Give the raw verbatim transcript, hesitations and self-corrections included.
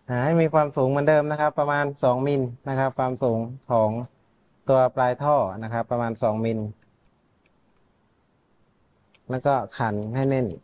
ให้มีความสูงเหมือนเดิมนะครับประมาณสองมิลนะครับความสูงของตัวปลายท่อนะครับประมาณสองมิลแล้วก็ขันให้แน่น